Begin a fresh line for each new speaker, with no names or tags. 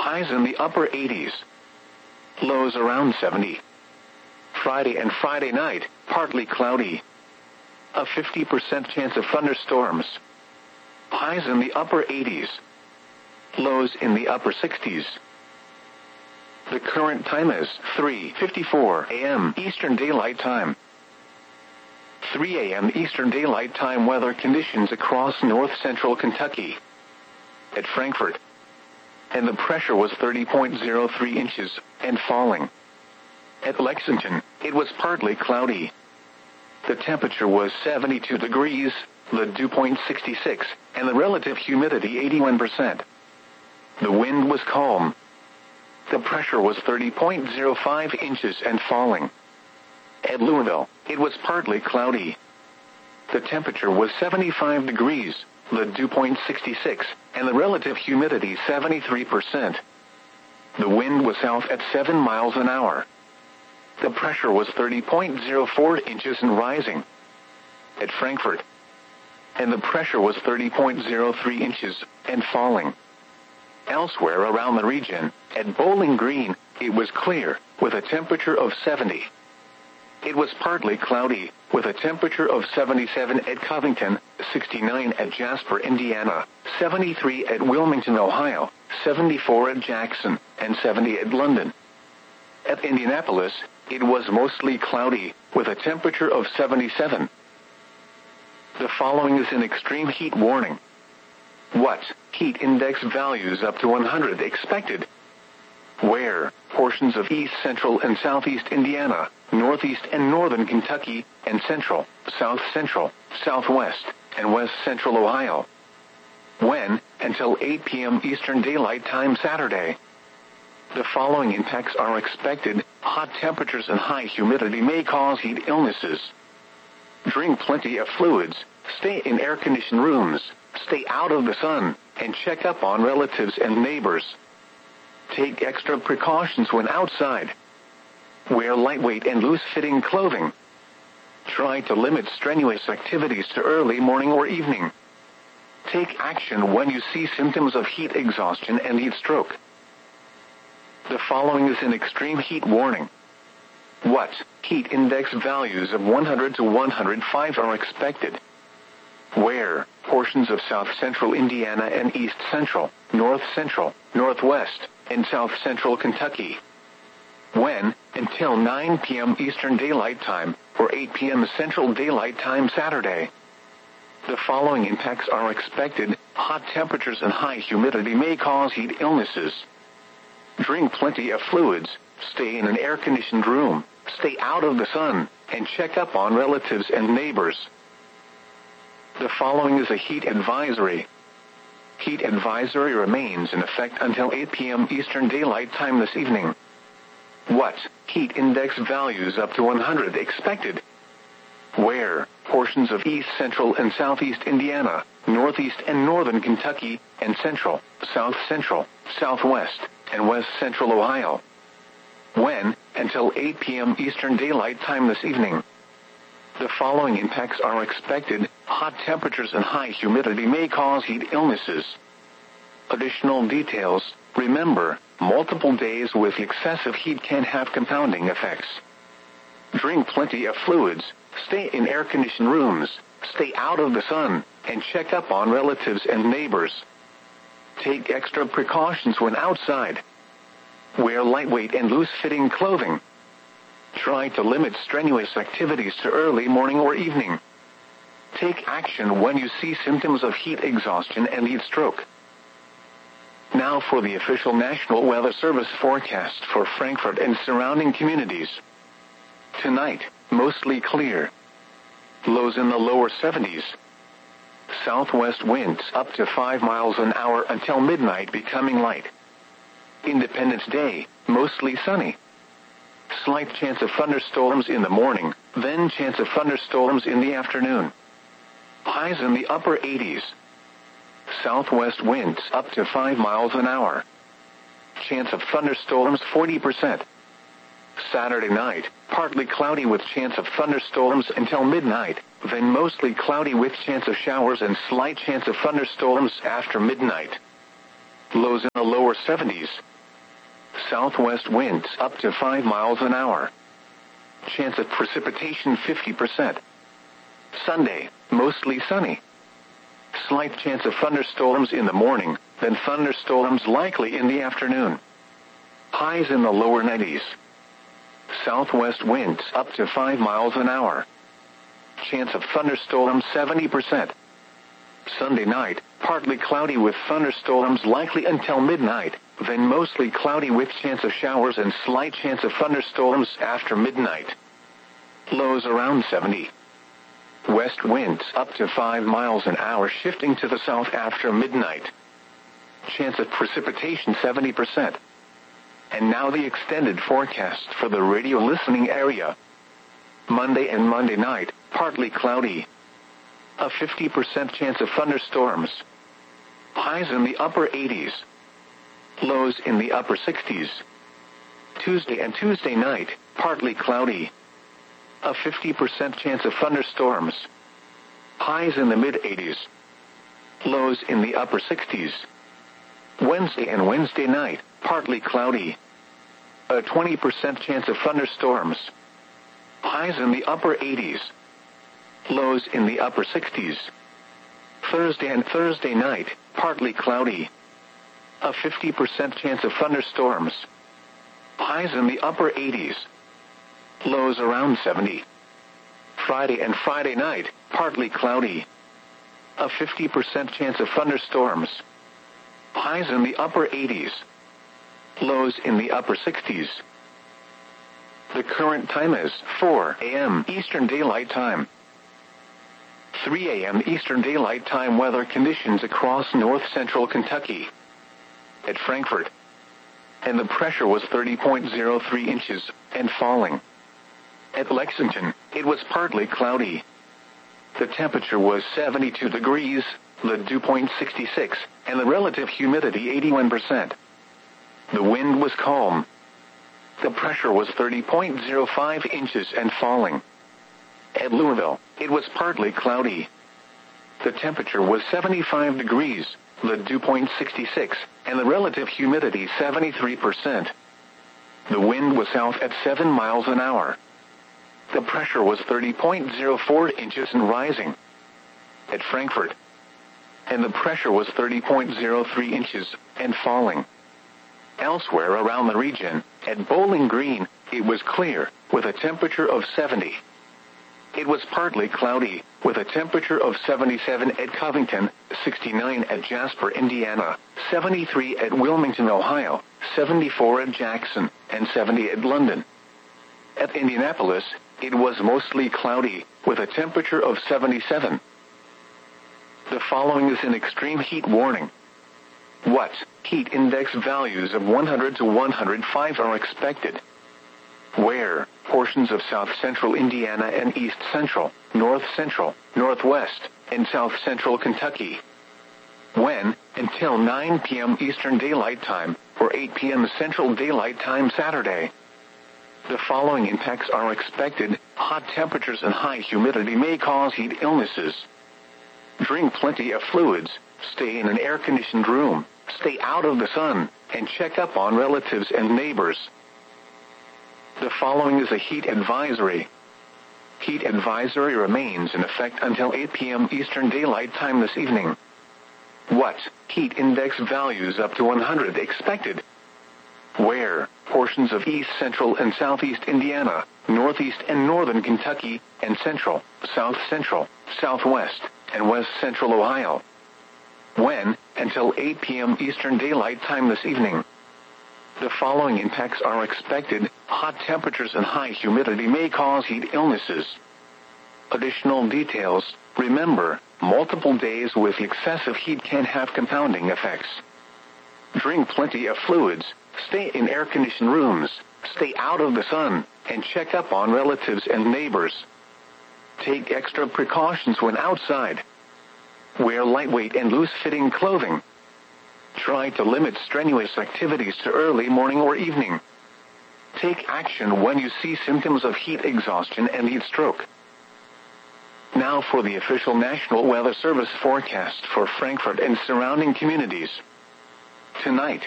Highs in the upper 80s. Lows around 70. Friday and Friday night, partly cloudy. A 50% chance of thunderstorms. Highs in the upper 80s. Lows in the upper 60s. The current time is 3:54 a.m. Eastern Daylight Time. 3 a.m. Eastern Daylight Time weather conditions across north-central Kentucky. At Frankfort. And the pressure was 30.03 inches, and falling. At Lexington, it was partly cloudy. The temperature was 72 degrees, the dew point 66, and the relative humidity 81%. The wind was calm. The pressure was 30.05 inches and falling. At Louisville, it was partly cloudy. The temperature was 75 degrees, the dew point 66, and the relative humidity 73%. The wind was south at 7 miles an hour. The pressure was 30.04 inches and rising. At Frankfort. And the pressure was 30.03 inches and falling. Elsewhere around the region, at Bowling Green, it was clear, with a temperature of 70. It was partly cloudy, with a temperature of 77 at Covington, 69 at Jasper, Indiana, 73 at Wilmington, Ohio, 74 at Jackson, and 70 at London. At Indianapolis, it was mostly cloudy, with a temperature of 77. The following is an extreme heat warning. What? Heat index values up to 100 expected. Where? Portions of east central and southeast Indiana, northeast and northern Kentucky, and central, south central, southwest, and west central Ohio. When? Until 8 p.m. Eastern Daylight Time Saturday. The following impacts are expected. Hot temperatures and high humidity may cause heat illnesses. Drink plenty of fluids, stay in air-conditioned rooms, stay out of the sun, and check up on relatives and neighbors. Take extra precautions when outside. Wear lightweight and loose-fitting clothing. Try to limit strenuous activities to early morning or evening. Take action when you see symptoms of heat exhaustion and heat stroke. The following is an extreme heat warning. What? Heat index values of 100 to 105 are expected. Where? Portions of south central Indiana and east central, north central, northwest, and south central Kentucky. When? Until 9 p.m. Eastern Daylight Time, or 8 p.m. Central Daylight Time Saturday. The following impacts are expected. Hot temperatures and high humidity may cause heat illnesses. Drink plenty of fluids, stay in an air-conditioned room, stay out of the sun, and check up on relatives and neighbors. The following is a heat advisory. Heat advisory remains in effect until 8 p.m. Eastern Daylight Time this evening. What? Heat index values up to 100 expected. Where? Portions of east central and southeast Indiana, northeast and northern Kentucky, and central, south central, southwest, and west central Ohio. When? Until 8 p.m. Eastern Daylight Time this evening. The following impacts are expected. Hot temperatures and high humidity may cause heat illnesses. Additional details. Remember, multiple days with excessive heat can have compounding effects. Drink plenty of fluids, stay in air-conditioned rooms, stay out of the sun, and check up on relatives and neighbors. Take extra precautions when outside. Wear lightweight and loose-fitting clothing. Try to limit strenuous activities to early morning or evening. Take action when you see symptoms of heat exhaustion and heat stroke. Now for the official National Weather Service forecast for Frankfort and surrounding communities. Tonight, mostly clear. Lows in the lower 70s. Southwest winds up to 5 miles an hour until midnight, becoming light. Independence Day, mostly sunny. Slight chance of thunderstorms in the morning, then chance of thunderstorms in the afternoon. Highs in the upper 80s. Southwest winds up to 5 miles an hour. Chance of thunderstorms 40%. Saturday night, partly cloudy with chance of thunderstorms until midnight, then mostly cloudy with chance of showers and slight chance of thunderstorms after midnight. Lows in the lower 70s. Southwest winds up to 5 miles an hour. Chance of precipitation 50%. Sunday, mostly sunny. Slight chance of thunderstorms in the morning, then thunderstorms likely in the afternoon. Highs in the lower 90s. Southwest winds up to 5 miles an hour. Chance of thunderstorms 70%. Sunday night, partly cloudy with thunderstorms likely until midnight, then mostly cloudy with chance of showers and slight chance of thunderstorms after midnight. Lows around 70. West winds up to 5 miles an hour shifting to the south after midnight. Chance of precipitation 70%. And now the extended forecast for the radio listening area. Monday and Monday night, partly cloudy. A 50% chance of thunderstorms. Highs in the upper 80s. Lows in the upper 60s. Tuesday and Tuesday night, partly cloudy. A 50% chance of thunderstorms. Highs in the mid-80s. Lows in the upper 60s. Wednesday and Wednesday night, partly cloudy. A 20% chance of thunderstorms. Highs in the upper 80s. Lows in the upper 60s. Thursday and Thursday night, partly cloudy. A 50% chance of thunderstorms. Highs in the upper 80s. Lows around 70. Friday and Friday night, partly cloudy. A 50% chance of thunderstorms. Highs in the upper 80s. Lows in the upper 60s. The current time is 4 a.m. Eastern Daylight Time. 3 a.m. Eastern Daylight Time weather conditions across north-central Kentucky. At Frankfort. And the pressure was 30.03 inches, and falling. At Lexington, it was partly cloudy. The temperature was 72 degrees, the dew point 66, and the relative humidity 81%. The wind was calm. The pressure was 30.05 inches and falling. At Louisville, it was partly cloudy. The temperature was 75 degrees, the dew point 66, and the relative humidity 73%. The wind was south at 7 miles an hour. The pressure was 30.04 inches and rising. At Frankfort. And the pressure was 30.03 inches and falling. Elsewhere around the region, at Bowling Green, it was clear, with a temperature of 70. It was partly cloudy, with a temperature of 77 at Covington, 69 at Jasper, Indiana, 73 at Wilmington, Ohio, 74 at Jackson, and 70 at London. At Indianapolis, it was mostly cloudy, with a temperature of 77. The following is an extreme heat warning. What heat index values of 100 to 105 are expected? Where portions of south-central Indiana and east-central, north-central, northwest, and south-central Kentucky. When, until 9 p.m. Eastern Daylight Time, or 8 p.m. Central Daylight Time Saturday. The following impacts are expected. Hot temperatures and high humidity may cause heat illnesses. Drink plenty of fluids, stay in an air-conditioned room, stay out of the sun, and check up on relatives and neighbors. The following is a heat advisory. Heat advisory remains in effect until 8 p.m. Eastern Daylight Time this evening. What heat index values up to 100 expected? Where portions of east central and southeast Indiana, northeast and northern Kentucky, and central, south central, southwest, and west central Ohio. When, until 8 p.m. Eastern Daylight Time this evening. The following impacts are expected. Hot temperatures and high humidity may cause heat illnesses. Additional details. Remember, multiple days with excessive heat can have compounding effects. Drink plenty of fluids, stay in air-conditioned rooms, stay out of the sun, and check up on relatives and neighbors. Take extra precautions when outside. Wear lightweight and loose-fitting clothing. Try to limit strenuous activities to early morning or evening. Take action when you see symptoms of heat exhaustion and heat stroke. Now for the official National Weather Service forecast for Frankfort and surrounding communities. Tonight,